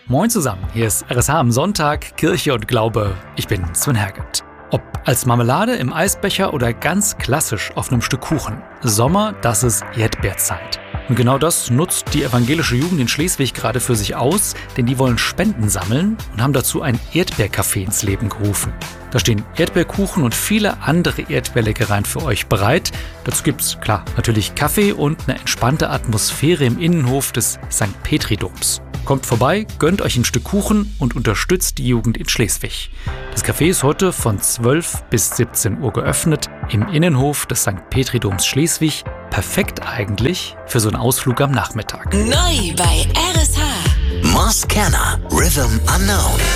Moin zusammen, hier ist RSH am Sonntag, Kirche und Glaube. Ich bin Sven Herget. Ob als Marmelade im Eisbecher oder ganz klassisch auf einem Stück Kuchen. Sommer, das ist Erdbeerzeit. Und genau das nutzt die evangelische Jugend in Schleswig gerade für sich aus, denn die wollen Spenden sammeln und haben dazu ein Erdbeercafé ins Leben gerufen. Da stehen Erdbeerkuchen und viele andere Erdbeerleckereien für euch bereit. Dazu gibt's, klar, natürlich Kaffee und eine entspannte Atmosphäre im Innenhof des St. Petridoms. Kommt vorbei, gönnt euch ein Stück Kuchen und unterstützt die Jugend in Schleswig. Das Café ist heute von 12 bis 17 Uhr geöffnet im Innenhof des St. Petridoms Schleswig. Perfekt eigentlich für so einen Ausflug am Nachmittag. Neu bei RSH. Moss Canna, Rhythm Unknown.